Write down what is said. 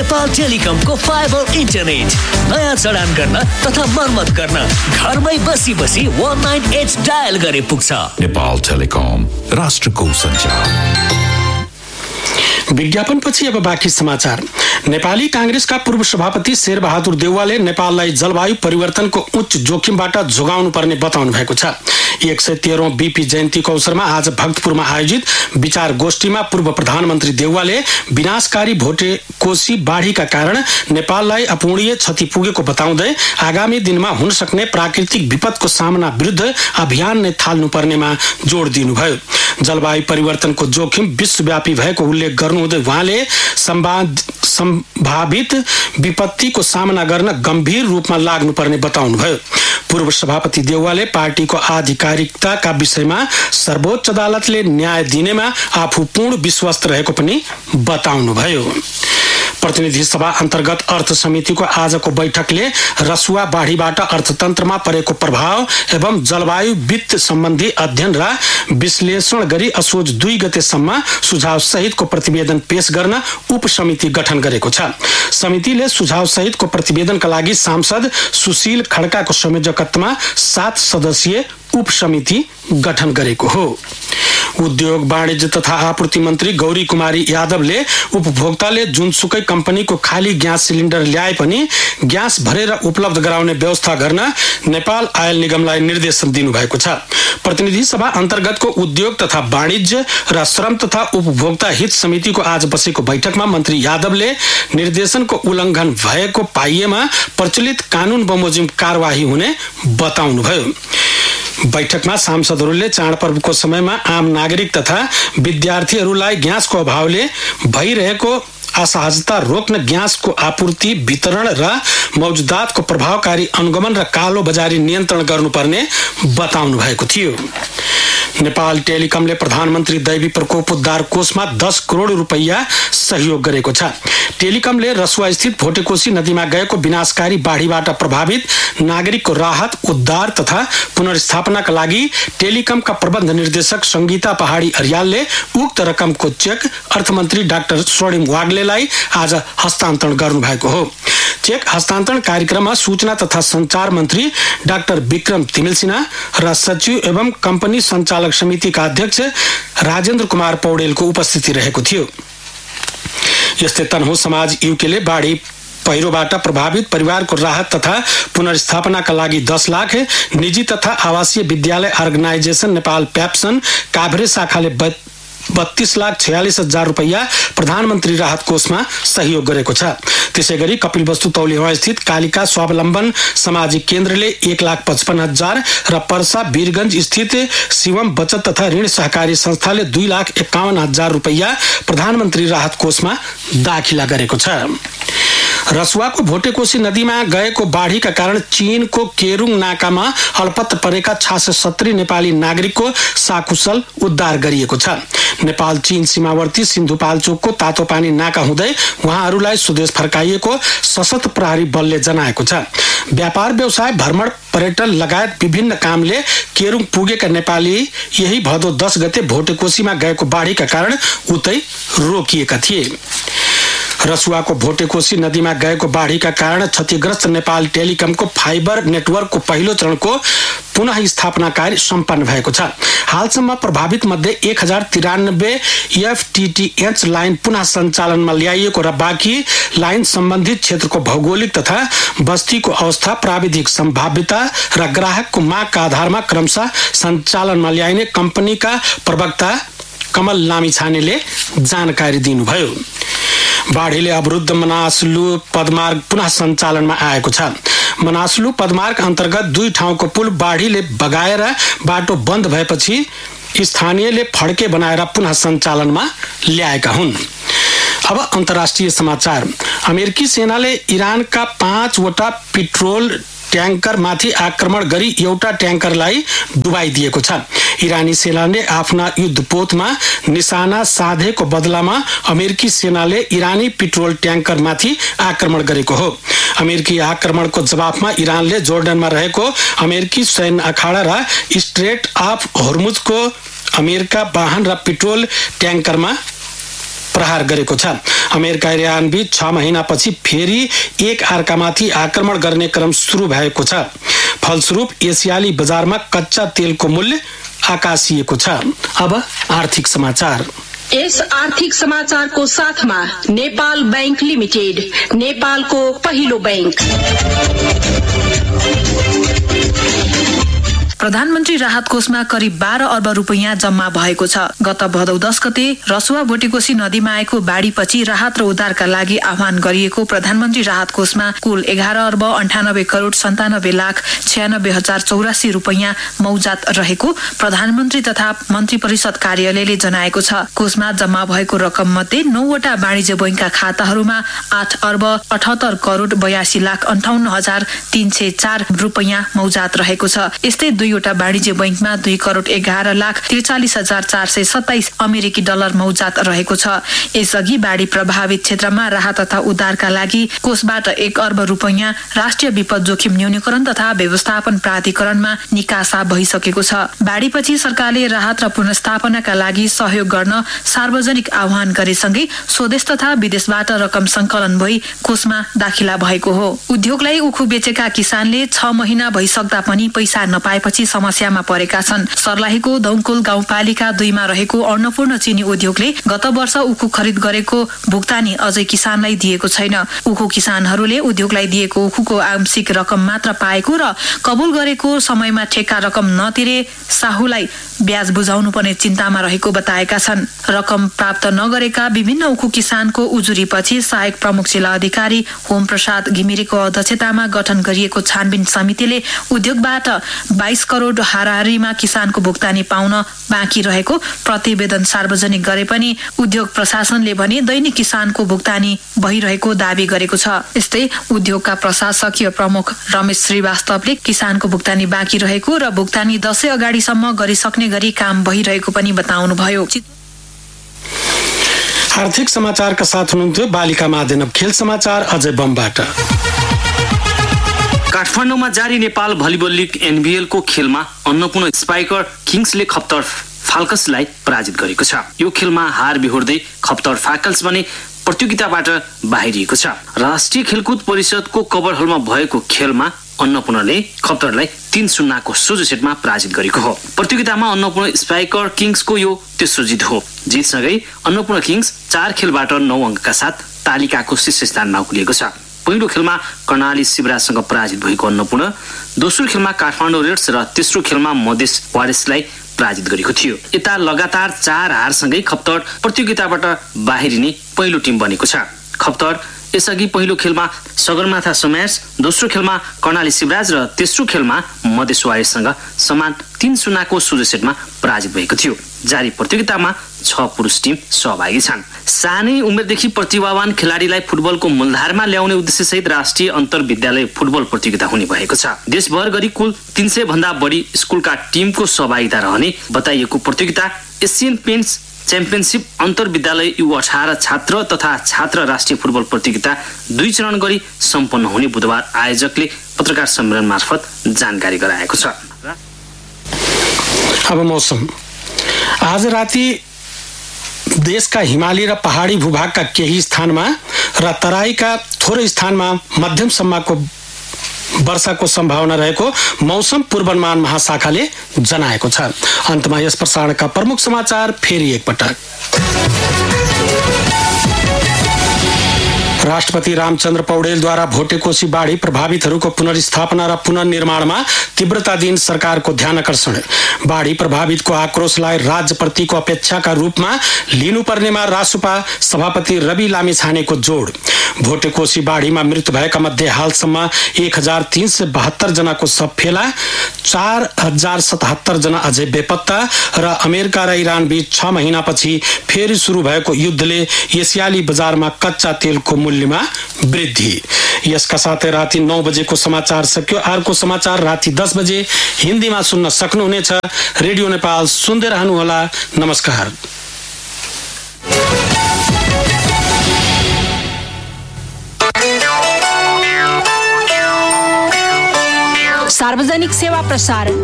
Nepal टेलिकमको fibre internet नयाँ जडान गर्न तथा मर्मत गर्न घरमै बसी 19H डायल गरे पुग्छ। नेपाल टेलिकम, राष्ट्रको सञ्चार। विज्ञापनपछि अब बाँकी समाचार। नेपाली कांग्रेसका पूर्व सभापति शेरबहादुर देउवाले नेपाललाई जलवायु परिवर्तनको उच्च जोखिमबाट जोगाउनु पर्ने बताउनु भएको छ। 113औं बीपी जयन्तीको अवसरमा आज भक्तपुरमा आयोजित विचार गोष्ठीमा पूर्व प्रधानमन्त्री देउवाले विनाशकारी भोटेकोशी बाढीका कारण नेपाललाई अपूर्णीय क्षति पुगेको बताउँदै आगामी दिनमा हुन सक्ने प्राकृतिक विपदको सामना विरुद्ध अभियान नै थाल्नु पर्नेमा जोड दिनुभयो। जलवायु परिवर्तनको जोखिम विश्वव्यापी भएको उल्लेख गर्नुहुँदै उहाँले सम्भावित विपत्तिको सामना गर्न गम्भीर रूपमा लाग्नुपर्ने बताउनुभयो। पूर्व सभापति देउवाले पार्टीको आधिकारिकताका विषयमा सर्वोच्च अदालतले न्याय दिनेमा आफू पूर्ण विश्वस्त रहेको पनि बताउनुभयो। प्रतिनिधि सभा अन्तर्गत अर्थ समितिको आजको बैठकले रसुवा बाढीबाट अर्थतन्त्रमा परेको प्रभाव एवं जलवायु वित्त सम्बन्धी अध्ययन र विश्लेषण गरी असोज 2 गतेसम्म सुझाव सहितको प्रतिवेदन पेश गर्न उपसमिति गठन गरेको छ। समितिले सुझाव सहितको प्रतिवेदनका लागि सांसद सुशील खड्काको संयोजकत्वमा 7 सदस्यीय उपसमिति गठन गरेको हो। उद्योग वाणिज्य तथा आपूर्ति मन्त्री गौरी कुमारी यादवले उपभोक्ताले जुनसुकै कम्पनीको खाली ग्यास सिलिन्डर ल्याए पनि ग्यास भरेर उपलब्ध गराउने व्यवस्था गर्न नेपाल आयल निगमलाई निर्देशन दिनुभएको छ। प्रतिनिधि सभा अन्तर्गतको उद्योग तथा वाणिज्य र श्रम तथा उपभोक्ता हित समितिको आज बसेको बैठकमा मन्त्री यादवले निर्देशनको उल्लङ्घन भएको पाइएमा प्रचलित कानून बमोजिम कारवाही हुने बताउनुभयो। बैठकमा सांसदहरूले चाडपर्वको समयमा आम नागरिक तथा विद्यार्थीहरूलाई ग्यासको अभावले भइरहेको असहजता रोक्न ग्यासको आपूर्ति वितरण र मौजुदातको प्रभावकारी अनुगमन र कालो बजारी नियन्त्रण गर्नुपर्ने बताउनु भएको थियो। नेपाल टेलिकमले प्रधानमन्त्री दैवी प्रकोप उद्धार कोषमा 10 करोड रुपैयाँ सहयोग गरेको छ। टेलिकमले रसुवा स्थित भोटेकोशी नदीमा गएको विनाशकारी बाढीबाट प्रभावित नागरिकको राहत उद्धार तथा पुनर्स्थापनाका लागि टेलिकमका प्रबन्ध निर्देशक संगीता पहाडी अर्यालले उक्त रकमको चेक अर्थमन्त्री डाक्टर स्वर्णिम वाग्लेलाई आज हस्तान्तरण गर्नुभएको हो। चेक हस्तान्तरण कार्यक्रममा सूचना तथा संचार मन्त्री डाक्टर विक्रम तिमिलसिन्हा र सचिव एवं कम्पनी सञ्चालक समितिका अध्यक्ष राजेन्द्र कुमार पौडेलको उपस्थिति रहेको थियो। यस्तै तनहुँ समाज युकेले बाढी पहिरोबाट प्रभावित परिवारको राहत तथा पुनर्स्थापनाका लागि 10 लाख, निजी तथा आवासीय विद्यालय अर्गनाइजेसन नेपाल प्याप्सन काभ्रे शाखाले 32,46,000 रुपैयाँ प्रधानमन्त्री राहत कोषमा सहयोग गरेको छ। त्यसैगरी कपिलवस्तु तौलिया स्थित कालिका स्वावलम्बन सामाजिक केन्द्रले 1,55,000 र पर्सा वीरगंज स्थित शिवम बचत तथा ऋण सहकारी संस्थाले 2,51,000 रुपैयाँ प्रधानमन्त्री राहत कोषमा दाखिला गरेको छ। रसुवाको भोटेकोशी नदीमा गएको बाढीका कारण चीनको केरुङ नाकामा अल्पत्र परेका 670 नेपाली नागरिकको साकुशल उद्धार गरिएको छ। नेपाल चीन सीमावर्ती सिन्धुपाल्चोकको तातोपानी नाका हुँदै उहाँहरूलाई स्वदेश फर्काइएको सशस्त्र प्रहरी बलले जनाएको छ। व्यापार व्यवसाय भ्रमण पर्यटन लगायत विभिन्न कामले केरुङ पुगेका नेपाली यही भदौ 10 गते भोटेकोशीमा गएको बाढीका कारण उतै रोकिएका थिए। रसुवाको भोटेकोशी नदीमा गएको बाढीका कारण क्षतिग्रस्त नेपाल टेलिकमको फाइबर नेटवर्कको पहिलो चरणको पुनः स्थापना कार्य सम्पन्न भएको छ। हालसम्म प्रभावित मध्ये 1093 FTTH लाइन पुनः सञ्चालनमा ल्याइएको र बाँकी लाइन सम्बन्धित क्षेत्रको भौगोलिक तथा बस्तीको अवस्था, प्राविधिक सम्भाव्यता र ग्राहकको मागका आधारमा क्रमशः सञ्चालनमा ल्याइने कम्पनीका प्रवक्ता कमल लामिछानेले जानकारी दिनुभयो। बाढीले अवरुद्ध मनासलु पदमार्ग पुनः सञ्चालनमा आएको छ। मनासलु पदमार्ग अन्तर्गत 2 ठाउँको पुल बाढीले बगाएर बाटो बन्द भएपछि स्थानीयले फड्के बनाएर पुनः सञ्चालनमा ल्याएका हुन्। अब अन्तर्राष्ट्रिय समाचार। अमेरिकी सेनाले इरानका 5 वटा पेट्रोल ट्याङ्करमाथि आक्रमण गरी एउटा ट्याङ्करलाई डुबाइदिएको छ। इरानी सेनाले आफ्ना युद्धपोतमा निशाना साधेको बदलामा अमेरिकी सेनाले इरानी पेट्रोल ट्याङ्करमाथि आक्रमण गरेको हो। अमेरिकी आक्रमणको जवाफमा इरानले जोर्डनमा रहेको अमेरिकी सैन्य अखाडा र स्ट्रेट अफ हर्मुजको अमेरिका वाहन र पेट्रोल ट्याङ्करमा प्रहार गरेको छ। अमेरिका इरान बीच 6 महिनापछि फेरि एक अर्कामाथि आक्रमण गर्ने क्रम सुरु भएको छ। फलस्वरूप एसियाली बजारमा कच्चा तेलको मूल्य आकाशिएको छ। अब आर्थिक समाचार। यस आर्थिक समाचारको साथमा नेपाल बैंक लिमिटेड, नेपालको पहिलो बैंक। प्रधानमन्त्री राहत कोषमा करिब 12 अर्ब रुपैयाँ जम्मा भएको छ। गत भदौ 10 गते रसुवा भोटेकोशी नदीमा आएको बाढीपछि राहत र उद्धारका लागि आह्वान गरिएको प्रधानमन्त्री राहत कोषमा कुल 11 अर्ब 98 करोड 97 लाख 96 हजार 84 रुपैयाँ मौजात रहेको प्रधानमन्त्री तथा मन्त्री परिषद कार्यालयले जनाएको छ। कोषमा जम्मा भएको रकम मध्ये 9 वटा वाणिज्य बैंकका खाताहरूमा 8 अर्ब 78 करोड 82 लाख 58 हजार 304 रुपैयाँ मौजात रहेको छ। यस्तै 2 वटा वाणिज्य बैंकमा 2 करोड 11 लाख 43 हजार 427 अमेरिकी डलर मौजात रहेको छ। यसअघि बाढी प्रभावित क्षेत्रमा राहत तथा उद्धारका लागि कोषबाट 1 अर्ब रुपैयाँ राष्ट्रिय विपद जोखिम न्यूनीकरण तथा व्यवस्थापन प्राधिकरणमा निकासा भइसकेको छ। बाढीपछि सरकारले राहत र पुनर्स्थापनाका लागि सहयोग गर्न सार्वजनिक आह्वान गरेसँगै स्वदेश तथा विदेशबाट रकम संकलन भई कोषमा दाखिला भएको हो। उद्योगलाई उखु बेचेका किसानले 6 महिना भइसक्दा पनि पैसा नपाएपछि समस्यामा परेका छन्। सर्लाहीको दौकुल गाउँपालिका 2 मा रहेको अन्नपूर्ण चिनी उद्योगले गत वर्ष उखु खरिद गरेको भुक्तानी अझै किसानलाई दिएको छैन। उखु किसानहरूले उद्योगलाई दिएको उखुको आंशिक रकम मात्र पाएको र कबुल गरेको समयमा ठेक्का रकम नतिरे साहुलाई ब्याज बुझाउनु पर्ने चिन्तामा रहेको बताएका छन्। रकम प्राप्त नगरेका विभिन्न उखु किसानको उजुरीपछि सहायक प्रमुख जिल्ला अधिकारी होम प्रसाद घिमिरेको अध्यक्षतामा गठन गरिएको छानबिन समितिले उद्योगबाट 22 करोड हाराहारीमा किसानको भुक्तानी पाउन बाँकी रहेको प्रतिवेदन सार्वजनिक गरे पनि उद्योग प्रशासनले भने दैनिक किसानको भुक्तानी भइरहेको दावी गरेको छ। यस्तै उद्योगका प्रशासकीय प्रमुख रमेश श्रीवास्तवले किसानको भुक्तानी बाँकी रहेको र भुक्तानी 10 अगाडिसम्म गरिसक्ने गरी काम भइरहेको पनि बताउनुभयो। आर्थिक समाचारका साथ हुनुहुन्थ्यो बालिका माध्यम। खेल समाचार अजय बमबाट। काठमाडौँमा जारी नेपाल भलिबल लिग NBL को खेलमा अन्नपूर्ण स्पाइकर किङ्सले खप्तर फाल्कन्सलाई पराजित गरेको छ। यो खेलमा हार बिहोर्दै खप्तर फाल्कन्स भने प्रतियोगिताबाट बाहिरिएको छ। राष्ट्रिय खेलकुद परिषदको कभर हलमा भएको खेलमा अन्नपूर्णले खप्तरलाई 3-0 को सोझो सेटमा पराजित गरेको हो। प्रतियोगितामा अन्नपूर्ण स्पाइकर किङ्सको यो तेस्रो जित हो। जितसँगै अन्नपूर्ण किङ्स 4 खेलबाट 9 अङ्कका साथ तालिकाको शीर्ष स्थानमा उक्लिएको छ। पहिलो खेलमा कर्णाली शिवराजसँग पराजित भएको अन्नपूर्ण दोस्रो खेलमा काठमाडौँ रेड्स र तेस्रो खेलमा मधेस वारिसलाई पराजित गरेको थियो। यता लगातार 4 हारसँगै खप्तर प्रतियोगिताबाट बाहिरिने पहिलो टिम बनेको छ। खप्तर यसअघि पहिलो खेलमा सगरमाथा समाज, दोस्रो खेलमा कर्णाली शिवराज र तेस्रो खेलमा मधेस वारिससँग समान 3-0 को सोझो सेटमा पराजित भएको थियो। जारी प्रतियोगितामा 6 पुरुष टिम सहभागी छन्। सानै उमेरदेखि प्रतिभावान खेलाडीलाई फुटबलको मूलधारमा ल्याउने उद्देश्यसहित राष्ट्रिय अन्तर्विद्यालय फुटबल प्रतियोगिता हुने भएको छ। देशभर गरी कुल 300 भन्दा बढी स्कुलका टिमको सहभागिता रहने बताइएको प्रतियोगिता एसियन पेन्ट्स च्याम्पियनशिप अन्तर्विद्यालय U18 छात्र तथा छात्र राष्ट्रिय फुटबल प्रतियोगिता 2 चरण गरी सम्पन्न हुने बुधबार आयोजकले पत्रकार सम्मेलन मार्फत जानकारी गराएको छ। अब मौसम। आज राति देशका हिमाली र पहाडी भूभागका केही स्थानमा र तराईका थोरै स्थानमा मध्यमसम्मको वर्षाको सम्भावना रहेको मौसम पूर्वानुमान महाशाखाले जनाएको छ। अन्तमा यस प्रसारणका प्रमुख समाचार फेरि एकपटक। राष्ट्रपति रामचन्द्र पौडेलद्वारा भोटेकोशी बाढी प्रभावितहरूको पुनर्स्थापना र पुनर्निर्माणमा तीव्रता दिन सरकारको ध्यानकर्षण। बाढी प्रभावितको आक्रोशलाई राज्यप्रतिको अपेक्षाका रूपमा लिनुपर्नेमा रासुपा सभापति रवि लामिछानेको जोड। भोटेकोशी बाढीमा मृत्यु भएका मध्ये हालसम्म 1372 जनाको शव फेला, 4077 जना अझै बेपत्ता र अमेरिका र इरान बीच 6 महिनापछि फेरि सुरु भएको युद्धले एसियाली बजारमा कच्चा तेलको मूल्यमा वृद्धि। यसका साथै राति 9 बजेको समाचार सक्यो। अर्को समाचार राति 10 बजे हिन्दीमा सुन्न सक्नुहुनेछ। रेडियो नेपाल सुन्दै रहनुहोला। नमस्कार। सार्वजनिक सेवा प्रसारण